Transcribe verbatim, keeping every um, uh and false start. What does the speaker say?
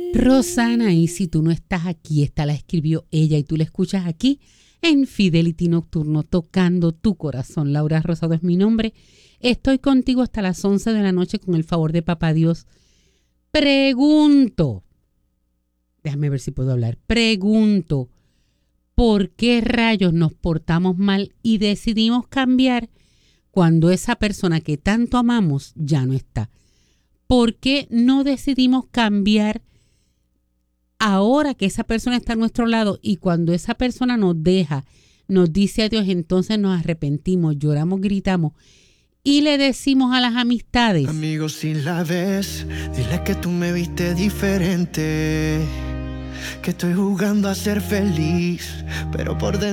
Rosana, y si tú no estás aquí, esta la escribió ella y tú la escuchas aquí en Fidelity Nocturno, tocando tu corazón. Laura Rosado es mi nombre. Estoy contigo hasta las once de la noche con el favor de Papá Dios. Pregunto, déjame ver si puedo hablar, pregunto, ¿por qué rayos nos portamos mal y decidimos cambiar cuando esa persona que tanto amamos ya no está? ¿Por qué no decidimos cambiar ahora que esa persona está a nuestro lado y cuando esa persona nos deja, nos dice adiós, entonces nos arrepentimos, lloramos, gritamos y le decimos a las amistades? Amigos, si la ves, dile que tú me viste diferente, que estoy jugando a ser feliz, pero por dentro